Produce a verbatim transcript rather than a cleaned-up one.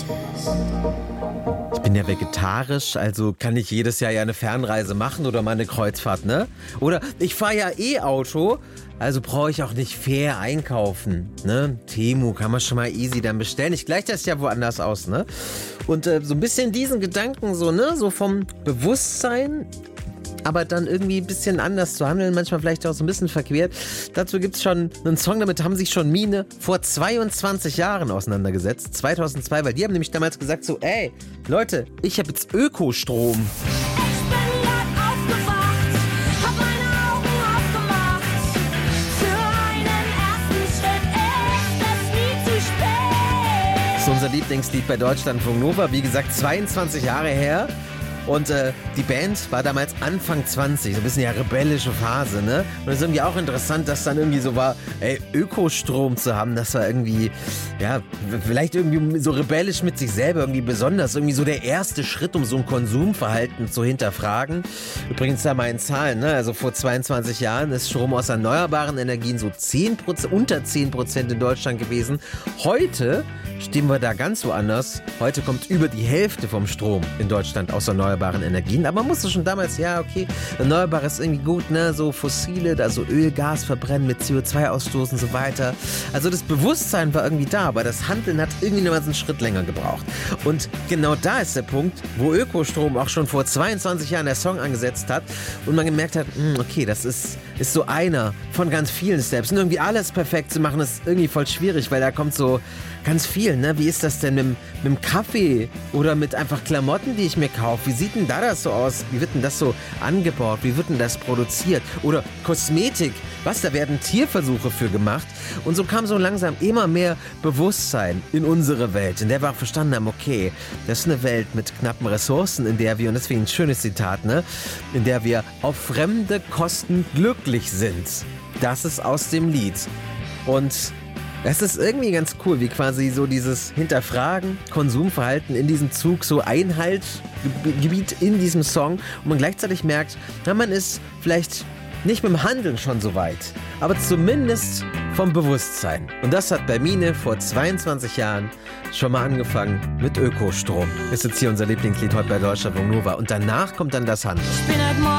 Ich bin ja vegetarisch, also kann ich jedes Jahr ja eine Fernreise machen oder mal eine Kreuzfahrt, ne? Oder ich fahre ja E-Auto, also brauche ich auch nicht fair einkaufen, ne? Temu kann man schon mal easy dann bestellen. Ich gleiche das ja woanders aus, ne? Und äh, so ein bisschen diesen Gedanken so, ne? So vom Bewusstsein, aber dann irgendwie ein bisschen anders zu handeln, manchmal vielleicht auch so ein bisschen verquert. Dazu gibt es schon einen Song, damit haben sich schon Mine vor zweiundzwanzig Jahren auseinandergesetzt, zweitausendzwei, weil die haben nämlich damals gesagt so, ey, Leute, ich habe jetzt Ökostrom. Ich bin grad aufgewacht, hab meine Augen aufgemacht. Für einen ersten Schritt ist es nie zu spät. Das ist unser Lieblingslied bei Deutschlandfunk Nova, wie gesagt, zweiundzwanzig Jahre her. Und äh, die Band war damals Anfang zwanzig, so ein bisschen ja rebellische Phase, ne? Und es ist irgendwie auch interessant, dass dann irgendwie so war, ey, Ökostrom zu haben, das war irgendwie, ja, vielleicht irgendwie so rebellisch mit sich selber, irgendwie besonders, irgendwie so der erste Schritt, um so ein Konsumverhalten zu hinterfragen. Übrigens da mal in Zahlen, ne? Also vor zweiundzwanzig Jahren ist Strom aus erneuerbaren Energien so zehn Prozent, unter zehn Prozent in Deutschland gewesen. Heute stehen wir da ganz woanders. Heute kommt über die Hälfte vom Strom in Deutschland aus erneuerbaren Energien. Aber man musste schon damals, ja, okay, erneuerbar ist irgendwie gut, ne? So fossile, also Öl, Gas verbrennen mit C O zwei Ausstoß und so weiter. Also das Bewusstsein war irgendwie da, aber das Handeln hat irgendwie noch mal so einen Schritt länger gebraucht. Und genau da ist der Punkt, wo Ökostrom auch schon vor zweiundzwanzig Jahren der Song angesetzt hat und man gemerkt hat, mh, okay, das ist, ist so einer von ganz vielen Steps. Und irgendwie alles perfekt zu machen, ist irgendwie voll schwierig, weil da kommt so ganz viel, ne? Wie ist das denn mit, mit dem Kaffee oder mit einfach Klamotten, die ich mir kaufe? Wie sieht denn da das so aus? Wie wird denn das so angebaut? Wie wird denn das produziert? Oder Kosmetik? Was, da werden Tierversuche für gemacht? Und so kam so langsam immer mehr Bewusstsein in unsere Welt, in der wir auch verstanden haben, okay, das ist eine Welt mit knappen Ressourcen, in der wir, und deswegen ein schönes Zitat, ne? In der wir auf fremde Kosten glücklich sind. Das ist aus dem Lied. Und das ist irgendwie ganz cool, wie quasi so dieses Hinterfragen, Konsumverhalten in diesem Zug so Einhalt, Gebiet in diesem Song und man gleichzeitig merkt, na, man ist vielleicht nicht mit dem Handeln schon so weit, aber zumindest vom Bewusstsein. Und das hat bei Mine vor zweiundzwanzig Jahren schon mal angefangen mit Ökostrom. Ist jetzt hier unser Lieblingslied heute bei Deutschlandfunk Nova und danach kommt dann das Handeln. Ich bin heute Morgen